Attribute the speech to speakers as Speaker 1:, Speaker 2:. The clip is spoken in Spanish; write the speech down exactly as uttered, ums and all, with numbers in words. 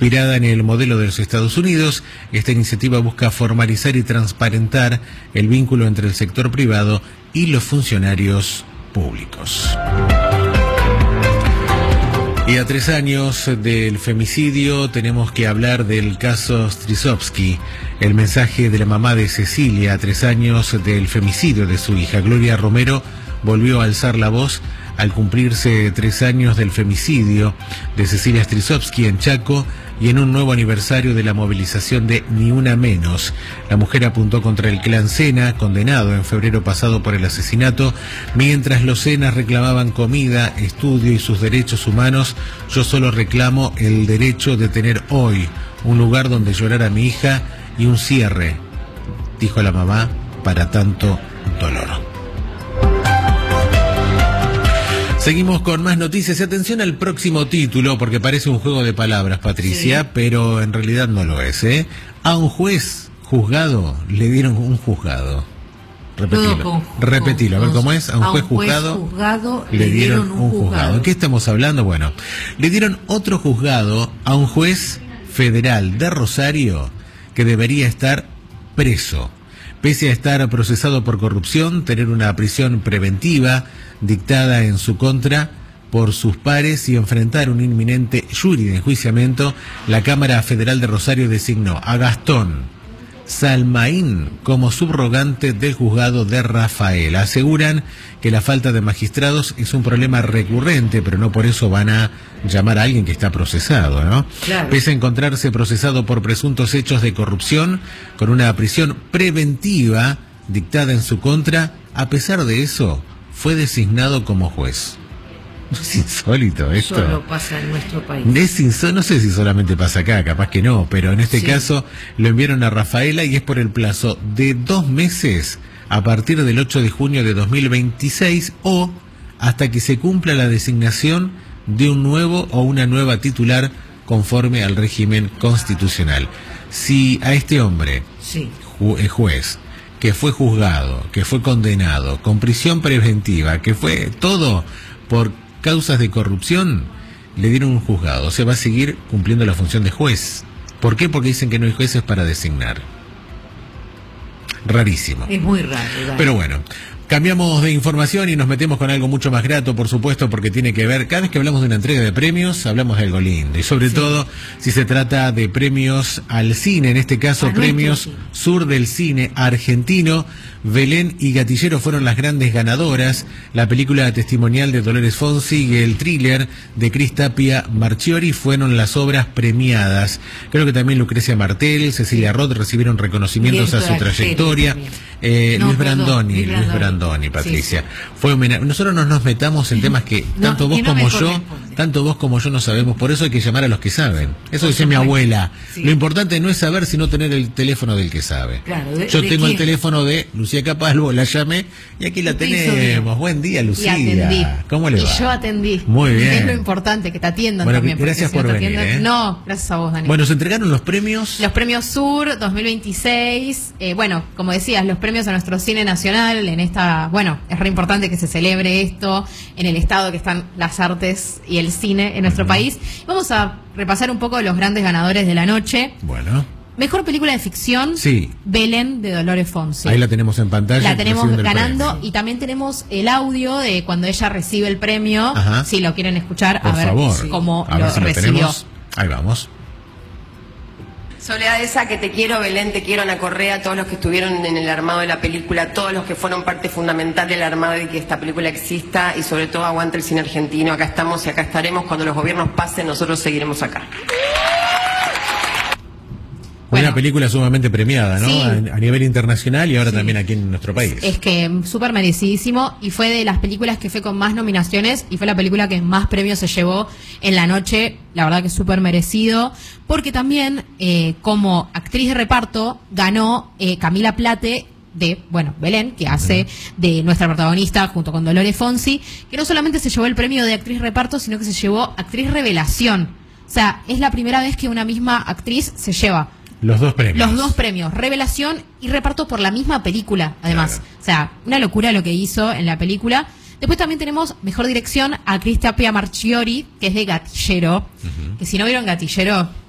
Speaker 1: Inspirada en el modelo de los Estados Unidos, esta iniciativa busca formalizar y transparentar el vínculo entre el sector privado y los funcionarios públicos. Y a tres años del femicidio tenemos que hablar del caso Strisovsky. El mensaje de la mamá de Cecilia, a tres años del femicidio de su hija Gloria Romero, volvió a alzar la voz al cumplirse tres años del femicidio de Cecilia Strisovsky en Chaco y en un nuevo aniversario de la movilización de Ni Una Menos. La mujer apuntó contra el clan Sena, condenado en febrero pasado por el asesinato. Mientras los Senas reclamaban comida, estudio y sus derechos humanos, yo solo reclamo el derecho de tener hoy un lugar donde llorar a mi hija y un cierre, dijo la mamá, para tanto dolor. Seguimos con más noticias y atención al próximo título, porque parece un juego de palabras, Patricia, sí, pero en realidad no lo es, ¿eh? A un juez juzgado le dieron un juzgado. Repetilo, repetilo, a ver cómo es. A un juez juzgado,
Speaker 2: juzgado
Speaker 1: le dieron un juzgado. ¿De qué estamos hablando? Bueno, le dieron otro juzgado a un juez federal de Rosario que debería estar preso. Pese a estar procesado por corrupción, tener una prisión preventiva dictada en su contra por sus pares y enfrentar un inminente jury de enjuiciamiento, la Cámara Federal de Rosario designó a Gastón Salmaín como subrogante del juzgado de Rafael. Aseguran que la falta de magistrados es un problema recurrente, pero no por eso van a llamar a alguien que está procesado, ¿no? Claro. Pese a encontrarse procesado por presuntos hechos de corrupción, con una prisión preventiva dictada en su contra, a pesar de eso, fue designado como juez. Es insólito esto.
Speaker 2: Solo pasa en nuestro país.
Speaker 1: Es insólito, no sé si solamente pasa acá, capaz que no, pero en este sí. caso lo enviaron a Rafaela y es por el plazo de dos meses a partir del ocho de junio de dos mil veintiséis o hasta que se cumpla la designación de un nuevo o una nueva titular conforme al régimen constitucional. Si a este hombre,
Speaker 2: sí.
Speaker 1: ju- juez, que fue juzgado, que fue condenado, con prisión preventiva, que fue todo por causas de corrupción, le dieron un juzgado, o sea, va a seguir cumpliendo la función de juez. ¿Por qué? Porque dicen que no hay jueces para designar. Rarísimo.
Speaker 2: Es muy raro. Dale.
Speaker 1: Pero bueno, cambiamos de información y nos metemos con algo mucho más grato, por supuesto, porque tiene que ver, cada vez que hablamos de una entrega de premios, hablamos de algo lindo, y sobre sí. todo si se trata de premios al cine, en este caso a premios Sur del Cine Argentino. Belén y Gatillero fueron las grandes ganadoras. La película testimonial de Dolores Fonsi y el thriller de Cris Tapia Marchiori fueron las obras premiadas. Creo que también Lucrecia Martel, Cecilia Roth recibieron reconocimientos a su trayectoria. Eh, no, Luis Brandoni, Luis Brandoni, Brandoni Patricia. Sí, sí. Fue homenaje. Nosotros no nos metamos en temas que no, tanto vos no como yo, tanto vos como yo no sabemos, por eso hay que llamar a los que saben. Eso dice mi abuela. Sí. Lo importante no es saber, sino tener el teléfono del que sabe.
Speaker 2: Claro, de,
Speaker 1: yo
Speaker 2: de
Speaker 1: tengo
Speaker 2: quién?
Speaker 1: el teléfono de Lucía Capalvo, la llamé y aquí la tenemos. Buen día, Lucía.
Speaker 3: Y atendí.
Speaker 1: ¿Cómo le va?
Speaker 3: Y yo atendí.
Speaker 1: Muy bien.
Speaker 3: Es lo importante, que te atiendan
Speaker 1: bueno,
Speaker 3: también.
Speaker 1: Gracias
Speaker 3: si
Speaker 1: por
Speaker 3: no
Speaker 1: venir.
Speaker 3: atienden,
Speaker 1: ¿eh?
Speaker 3: No, gracias a vos, Dani.
Speaker 1: Bueno, se entregaron los premios.
Speaker 3: Los premios Sur dos mil veintiséis. Eh, bueno, como decías, los premios a nuestro cine nacional. En esta, bueno, es re importante que se celebre esto en el estado que están las artes y el cine en nuestro uh-huh. país. Vamos a repasar un poco los grandes ganadores de la noche.
Speaker 1: Bueno.
Speaker 3: Mejor película de ficción,
Speaker 1: sí.
Speaker 3: Belén de Dolores Fonsi.
Speaker 1: Ahí la tenemos en pantalla.
Speaker 3: La tenemos ganando y también tenemos el audio de cuando ella recibe el premio.
Speaker 1: Ajá.
Speaker 3: Si lo quieren escuchar,
Speaker 1: por
Speaker 3: a ver
Speaker 1: favor.
Speaker 3: cómo
Speaker 1: a
Speaker 3: lo
Speaker 1: ver si
Speaker 3: recibió.
Speaker 1: Lo tenemos. Ahí vamos.
Speaker 4: Soledad esa que te quiero, Belén, te quiero, Ana Correa, todos los que estuvieron en el armado de la película, todos los que fueron parte fundamental del armado y que esta película exista y sobre todo aguante el cine argentino. Acá estamos y acá estaremos. Cuando los gobiernos pasen, nosotros seguiremos acá.
Speaker 1: Una
Speaker 3: Bueno,
Speaker 1: película sumamente premiada, ¿no?
Speaker 3: Sí.
Speaker 1: A, a nivel internacional y ahora
Speaker 3: Sí.
Speaker 1: también aquí en nuestro país.
Speaker 3: Es que súper merecidísimo y fue de las películas que fue con más nominaciones y fue la película que más premios se llevó en la noche. La verdad que súper merecido, porque también eh, como actriz de reparto ganó eh, Camila Plate de, bueno, Belén, que hace de nuestra protagonista junto con Dolores Fonsi, que no solamente se llevó el premio de actriz reparto, sino que se llevó actriz revelación. O sea, es la primera vez que una misma actriz se lleva
Speaker 1: Los dos premios.
Speaker 3: Los dos premios, revelación y reparto por la misma película, además.
Speaker 1: Claro.
Speaker 3: O sea, una locura lo que hizo en la película. Después también tenemos mejor dirección a Cris Tapia Marchiori, que es de Gatillero. Uh-huh. Que si no vieron Gatillero,